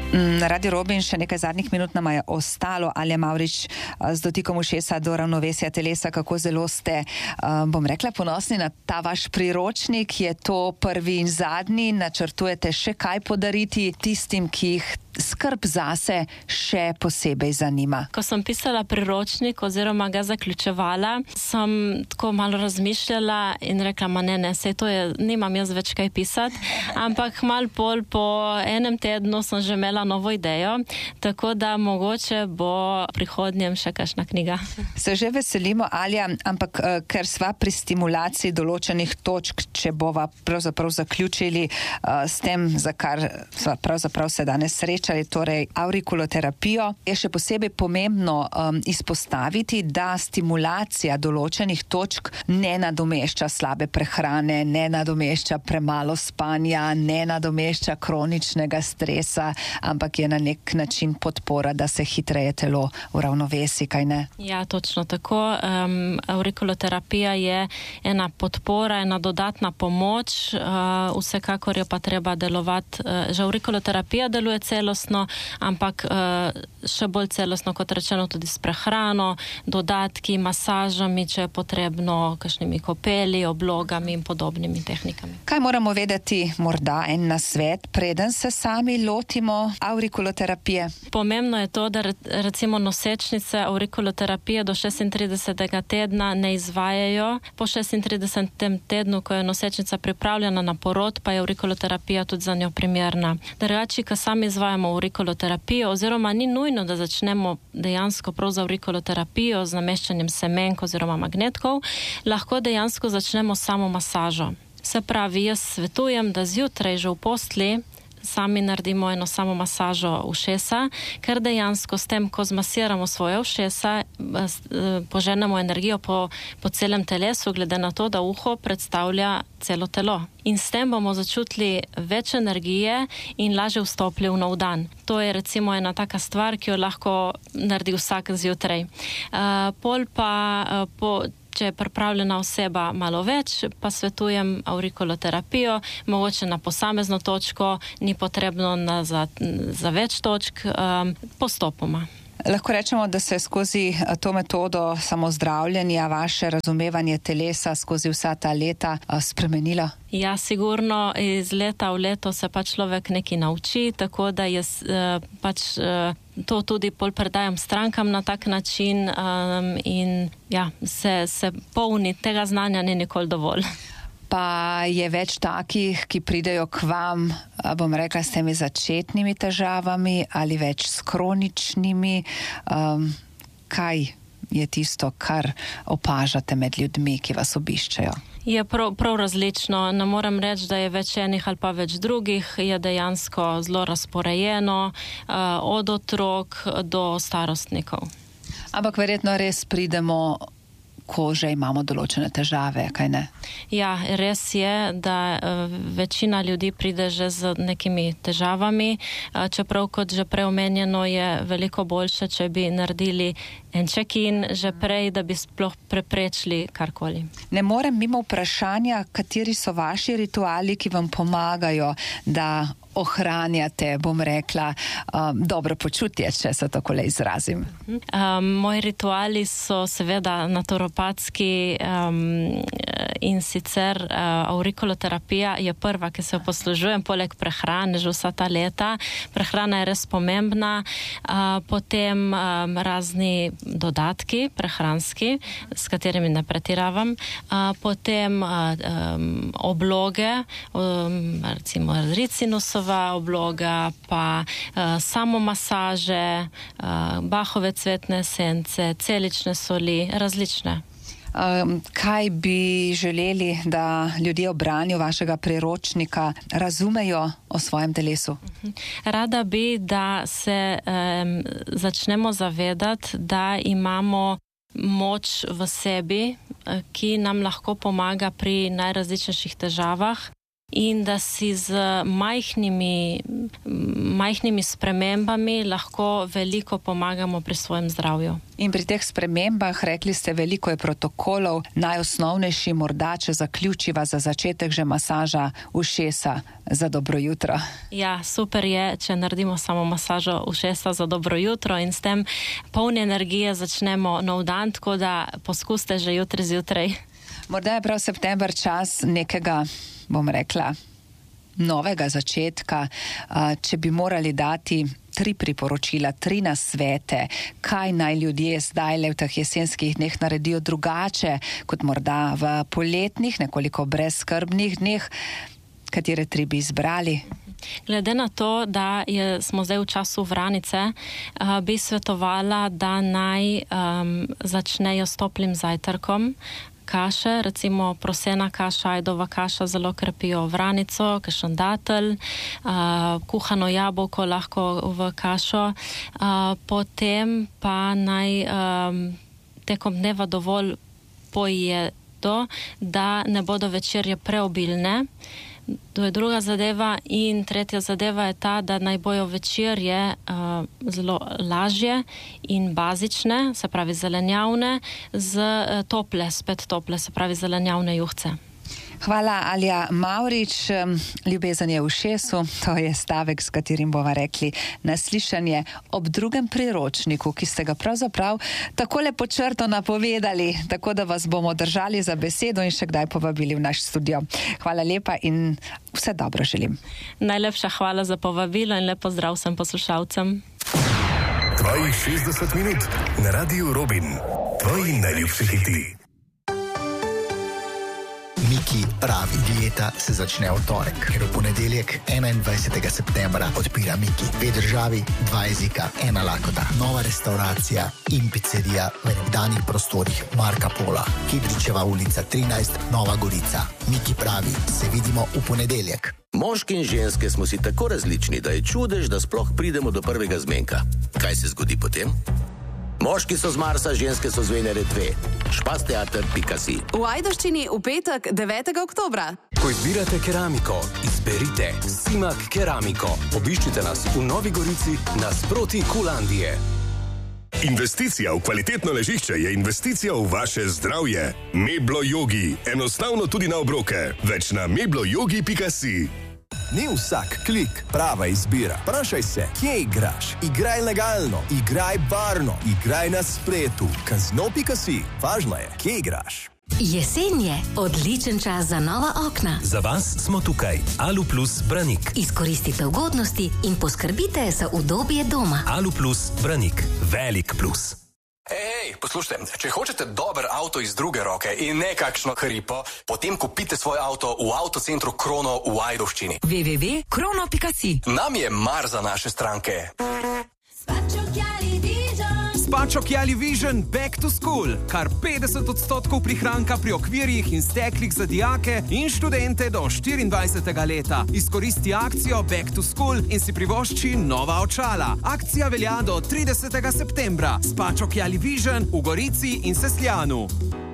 Radio Robin, še nekaj zadnjih minut nama je ostalo. Alja Mavrič, z dotikom ušesa do ravnovesja telesa, kako zelo ste, bom rekla, ponosni na ta vaš priročnik. Je to prvi in zadnji? Načrtujete še kaj podariti tistim, ki jih skrb zase še posebej zanima? Ko sem pisala priročnik oziroma ga zaključevala, sem tako malo razmišljala in rekla, sej to je, nimam jaz več kaj pisati, ampak malo pol po enem tednu sem že imela novo idejo, tako da mogoče bo prihodnjem še kakšna knjiga. Se že veselimo, Alja, ampak ker sva pri stimulaciji določenih točk, če bova pravzaprav zaključili s tem, za kar sva pravzaprav se danes srečali, torej aurikuloterapijo, je še posebej pomembno izpostaviti, da stimulacija določenih točk ne nadomešča slabe prehrane, ne nadomešča premalo spanja, ne nadomešča kroničnega stresa, ampak je na nek način podpora, da se hitreje telo uravnovesi, kaj ne? Ja, točno tako. Aurikuloterapija je ena podpora, ena dodatna pomoč, vsekakor jo pa treba delovati. Že aurikuloterapija deluje celostno, ampak še bolj celostno, kot rečeno, tudi s prehrano, dodatki, masažami, če je potrebno, kakšnimi kopeli, oblogami in podobnimi tehnikami. Kaj moramo vedeti, morda en nasvet, preden se sami lotimo aurikuloterapije? Pomembno je to, da recimo nosečnice aurikuloterapije do 36. tedna ne izvajajo. Po 36. tednu, ko je nosečnica pripravljena na porod, pa je aurikuloterapija tudi za njo primerna. Drugače, ko sami izvajamo aurikuloterapijo, oziroma ni nujno, da začnemo dejansko prav za aurikuloterapijo z nameščanjem semenk oziroma magnetkov, lahko dejansko začnemo samo masažo. Se pravi, jaz svetujem, da zjutraj že v postelji sami naredimo eno samo masažo ušesa, ker dejansko s tem, ko zmasiramo svoje ušesa, poženemo energijo po celem telesu, glede na to, da uho predstavlja celo telo. In s tem bomo začutili več energije in lažje vstopili v nov dan. To je recimo ena taka stvar, ki jo lahko naredi vsak zjutraj. Če je pripravljena oseba malo več, pa svetujem aurikuloterapijo, mogoče na posamezno točko, ni potrebno za več točk, postopoma. Lahko rečemo, da se skozi to metodo samozdravljenja vaše razumevanje telesa skozi vsa ta leta spremenilo? Ja, sigurno, iz leta v leto se pa človek nekaj nauči, tako da jaz to tudi pol predajam strankam na tak način in ja, se polni tega znanja ni nikoli dovolj. Pa je več takih, ki pridejo k vam, bom rekla, s temi začetnimi težavami ali več s kroničnimi. Kaj je tisto, kar opažate med ljudmi, ki vas obiščejo? Je prav različno. Ne morem reči, da je več enih ali pa več drugih. Je dejansko zelo razporejeno od otrok do starostnikov. Ampak verjetno res pridemo, ko že imamo določene težave, kaj ne? Ja, res je, da večina ljudi pride že z nekimi težavami, čeprav kot že prej omenjeno je veliko boljše, če bi naredili en check-in že prej, da bi sploh preprečili karkoli. Ne morem mimo vprašanja, kateri so vaši rituali, ki vam pomagajo, da ohranjate, bom rekla, dobro počutje, če se takole izrazim. Moji rituali so seveda naturopatski in sicer aurikuloterapija je prva, ki se jo poslužujem, poleg prehrane že vsa ta leta. Prehrana je res pomembna, potem razni dodatki prehranski, s katerimi ne pretiravam, potem obloge, recimo ricinusova obloga, pa samo masaže, bahove cvetne esence, celične soli, različne. Kaj bi želeli, da ljudje ob branju vašega priročnika razumejo o svojem telesu? Rada bi, da se začnemo zavedati, da imamo moč v sebi, ki nam lahko pomaga pri najrazličnejših težavah. in da si z majhnimi spremembami lahko veliko pomagamo pri svojem zdravju. In pri teh spremembah, rekli ste, veliko je protokolov, najosnovnejši morda, če zaključiva za začetek že masaža ušesa za dobro jutro. Ja, super je, če naredimo samo masažo ušesa za dobro jutro in s tem polni energije začnemo nov dan, tako da poskuste že jutri zjutraj. Morda je prav september čas nekega, bom rekla, novega začetka. Če bi morali dati 3 priporočila, 3 nasvete, kaj naj ljudje zdaj v teh jesenskih dneh naredijo drugače, kot morda v poletnih, nekoliko brezskrbnih dneh, katere 3 bi izbrali? Glede na to, da smo zdaj v času vranice, bi svetovala, da naj začnejo s toplim zajtrkom. Kaše, recimo prosena kaša, ajdova kaša zelo krepijo vranico, kakšen datelj, kuhano jabolko lahko v kašo, potem pa naj tekom dneva dovolj pojedo, da ne bodo večerje preobilne. To je druga zadeva in tretja zadeva je ta, da naj bojo večerje zelo lažje in bazične, se pravi zelenjavne, spet tople, se pravi zelenjavne juhce. Hvala, Alja Mavrič. Ljubezen je v ušesu, to je stavek, s katerim bova rekli naslišanje ob drugem priročniku, ki ste ga pravzaprav takole počrto napovedali, tako da vas bomo držali za besedo in še kdaj povabili v naš studio. Hvala lepa in vse dobro želim. Najlepša hvala za povabilo in lep pozdrav vsem poslušalcem. Tvojih 60 minut na Radiu Robin. Tvoji najljubši hiti. Miki pravi, dieta se začne v torek, ker v ponedeljek 21. septembra odpira Miki. 2 državi, 2 jezika, 1 lakota. Nova restauracija in pizzerija v nekdanjih prostorih Marka Pola. Kidričeva ulica 13, Nova Gorica. Miki pravi, se vidimo v ponedeljek. Moški in ženske smo si tako različni, da je čudež, da sploh pridemo do prvega zmenka. Kaj se zgodi potem? Moški so z Marsa, ženske so z Venere 2. Špasteater.si. V Ajdovščini v petek 9. oktobra. Ko izbirate keramiko, izberite Simak Keramiko. Obiščite nas v Novi Gorici nasproti Kulandije. Investicija v kvalitetno ležišče je investicija v vaše zdravje. Meblo Yogi. Enostavno tudi na obroke. Več na mebloyogi.si. Ni vsak klik prava izbira. Vprašaj se, kje igraš? Igraj legalno, igraj varno, igraj na spletu. Casino.si. Važno je, kje igraš. Jesen je odličen čas za nova okna. Za vas smo tukaj. Alu Plus Branik. Izkoristite ugodnosti in poskrbite za udobje doma. Alu Plus Branik. Velik plus. Ej, poslušajte, če hočete dober avto iz druge roke in nekakšno hripo, potem kupite svoj avto v avtocentru Krono v Ajdovščini. www.krono.si. Nam je mar za naše stranke. Spačo Kjali Vision Back to School. Kar 50% prihranka pri okvirjih in steklih za dijake in študente do 24. leta. Izkoristi akcijo Back to School in si privošči nova očala. Akcija velja do 30. septembra. Spačo Kjali Vision v Gorici in Sesljanu.